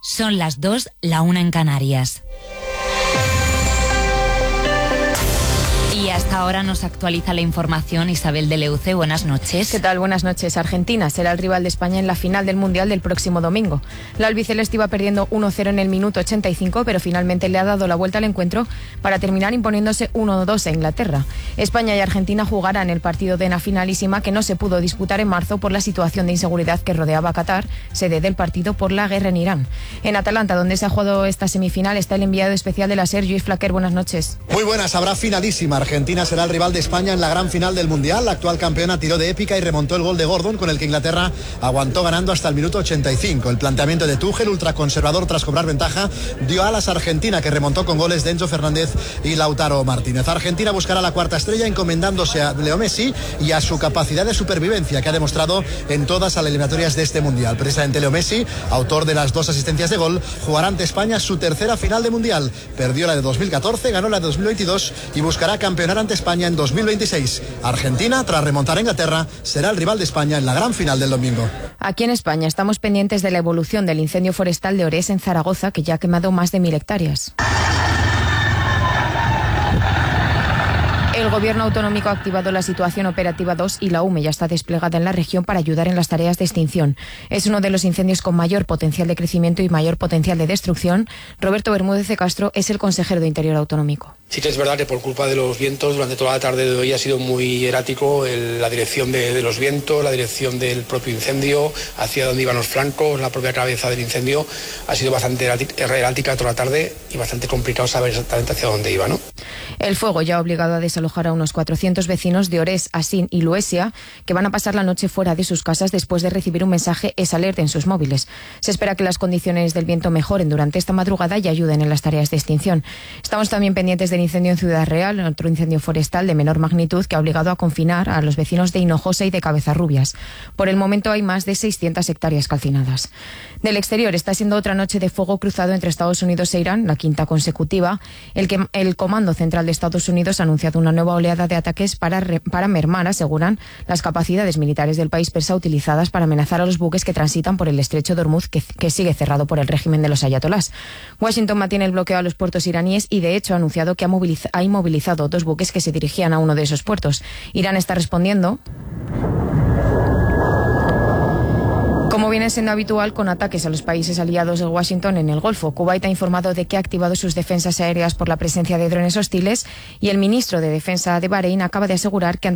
Son las 2, la 1 en Canarias. Y hasta ahora nos actualiza la información Isabel de Leuce. Buenas noches. ¿Qué tal? Buenas noches. Argentina será el rival de España en la final del Mundial del próximo domingo. La albiceleste iba perdiendo 1-0 en el minuto 85, pero finalmente le ha dado la vuelta al encuentro para terminar imponiéndose 1-2 a Inglaterra. España y Argentina jugarán el partido de la finalísima que no se pudo disputar en marzo por la situación de inseguridad que rodeaba a Qatar, sede del partido por la guerra en Irán. En Atalanta, donde se ha jugado esta semifinal, está el enviado especial de la SER, Lluís Flaquer. Buenas noches. Muy buenas. Habrá finalísima. Argentina será el rival de España en la gran final del Mundial. La actual campeona tiró de épica y remontó el gol de Gordon, con el que Inglaterra aguantó ganando hasta el minuto 85. El planteamiento de Tuchel, ultraconservador tras cobrar ventaja, dio alas a Argentina, que remontó con goles de Enzo Fernández y Lautaro Martínez. Argentina buscará la cuarta estrella encomendándose a Leo Messi y a su capacidad de supervivencia que ha demostrado en todas las eliminatorias de este Mundial. Precisamente Leo Messi, autor de las 2 asistencias de gol, jugará ante España su tercera final de Mundial. Perdió la de 2014, ganó la de 2022 y buscará campeonar ante España en 2026. Argentina, tras remontar a Inglaterra, será el rival de España en la gran final del domingo. Aquí en España estamos pendientes de la evolución del incendio forestal de Orés en Zaragoza, que ya ha quemado más de 1.000 hectáreas. El Gobierno autonómico ha activado la situación operativa 2 y la UME ya está desplegada en la región para ayudar en las tareas de extinción. Es uno de los incendios con mayor potencial de crecimiento y mayor potencial de destrucción. Roberto Bermúdez de Castro es el consejero de Interior autonómico. Sí que es verdad que por culpa de los vientos durante toda la tarde de hoy ha sido muy errático la dirección de los vientos, la dirección del propio incendio, hacia dónde iban los flancos, la propia cabeza del incendio ha sido bastante errática toda la tarde y bastante complicado saber exactamente hacia dónde iba, ¿no? El fuego ya ha obligado a desalojar a unos 400 vecinos de Orés, Asín y Luesia, que van a pasar la noche fuera de sus casas después de recibir un mensaje SALERT en sus móviles. Se espera que las condiciones del viento mejoren durante esta madrugada y ayuden en las tareas de extinción. Estamos también pendientes del incendio en Ciudad Real, otro incendio forestal de menor magnitud que ha obligado a confinar a los vecinos de Hinojosa y de Cabezarrubias. Por el momento hay más de 600 hectáreas calcinadas. Del exterior está siendo otra noche de fuego cruzado entre Estados Unidos e Irán, la quinta consecutiva. El Comando Central de Estados Unidos ha anunciado una nueva oleada de ataques para mermar, aseguran, las capacidades militares del país persa utilizadas para amenazar a los buques que transitan por el estrecho de Hormuz, que sigue cerrado por el régimen de los ayatolás. Washington mantiene el bloqueo a los puertos iraníes y, de hecho, ha anunciado que ha inmovilizado 2 buques que se dirigían a uno de esos puertos. Irán está respondiendo, como viene siendo habitual, con ataques a los países aliados de Washington en el Golfo. Kuwait ha informado de que ha activado sus defensas aéreas por la presencia de drones hostiles y el ministro de Defensa de Bahrein acaba de asegurar que